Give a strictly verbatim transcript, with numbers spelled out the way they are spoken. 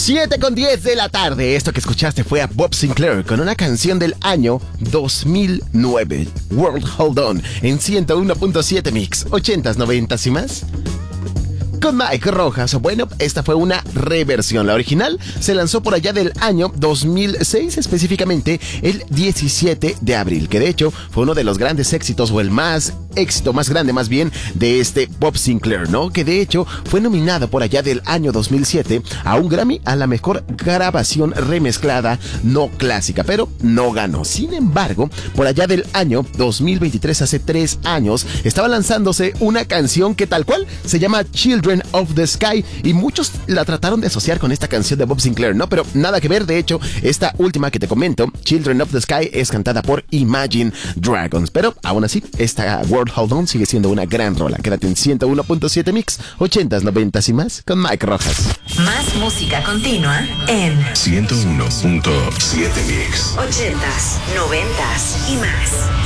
siete con diez de la tarde. Esto que escuchaste fue a Bob Sinclair con una canción del año dos mil nueve, World Hold On, en ciento uno punto siete Mix, ochentas, noventas y más. Con Mike Rojas. Bueno, esta fue una reversión. La original se lanzó por allá del año dos mil seis, específicamente el diecisiete de abril, que de hecho fue uno de los grandes éxitos, o el más éxito más grande más bien, de este Bob Sinclair, ¿no? Que de hecho fue nominado por allá del año dos mil siete a un Grammy a la mejor grabación remezclada no clásica, pero no ganó. Sin embargo, por allá del año dos mil veintitrés, hace tres años, estaba lanzándose una canción que tal cual se llama Children of the Sky, y muchos la trataron de asociar con esta canción de Bob Sinclair, ¿no? Pero nada que ver. De hecho, esta última que te comento, Children of the Sky, es cantada por Imagine Dragons, pero aún así, esta World Hold On sigue siendo una gran rola. Quédate en ciento uno punto siete Mix, ochentas, noventas y más, con Mike Rojas. Más música continua en ciento uno punto siete Mix, ochentas, noventas y más.